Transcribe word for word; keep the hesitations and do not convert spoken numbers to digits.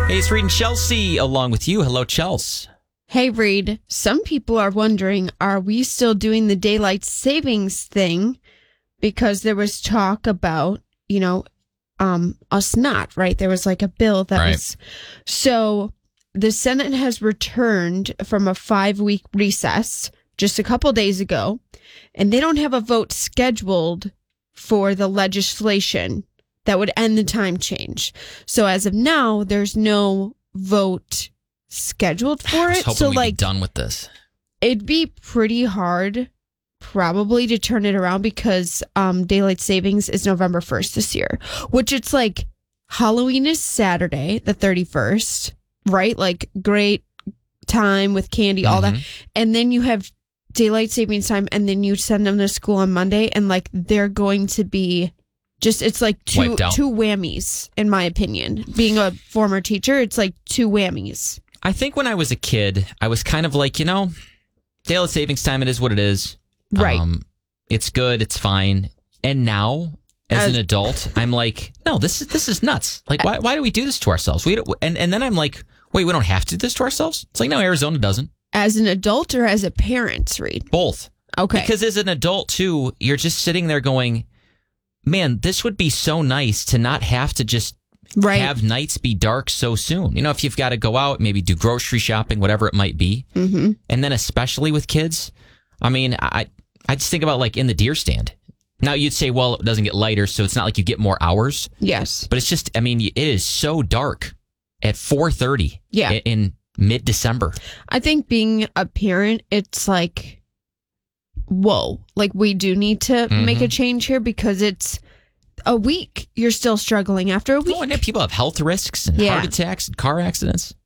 Hey, it's Reed and Chelsea along with you. Hello, Chelsea. Hey, Reed. Some people are wondering, are we still doing the daylight savings thing? Because there was talk about, you know, um, us not, right? There was like a bill that Right. was. So the Senate has returned from a five-week recess just a couple days ago, and they don't have a vote scheduled for the legislation that would end the time change. So as of now, there's no vote scheduled for I was it. hoping So we'd like be done with this. it'd be pretty hard probably to turn it around because um daylight savings is November first this year, which it's like Halloween is Saturday, the thirty-first, right? Like great time with candy, all Mhm. that. And then you have daylight savings time and then you send them to school on Monday and like they're going to be just, it's like two Wiped out. two whammies, in my opinion. Being a former teacher, it's like two whammies. I think when I was a kid, I was kind of like, you know, daylight savings time, it is what it is. Right. Um, it's good. It's fine. And now, as, As- an adult, I'm like, no, this is this is nuts. Like, why why do we do this to ourselves? We don't, and and then I'm like, wait, we don't have to do this to ourselves. It's like, no, Arizona doesn't. As an adult or as a parent, Reed? Both. Okay. Because as an adult too, you're just sitting there going, man, this would be so nice to not have to just Right. have nights be dark so soon. You know, if you've got to go out, maybe do grocery shopping, whatever it might be. Mm-hmm. And then especially with kids, I mean, I I just think about like in the deer stand. Now you'd say, well, it doesn't get lighter, so it's not like you get more hours. Yes. But it's just, I mean, it is so dark at four thirty Yeah. in, in mid-December. I think being a parent, it's like, whoa, like we do need to Mhm. make a change here because it's a week. You're still struggling after a week. Oh, and then people have health risks and Yeah. heart attacks and car accidents.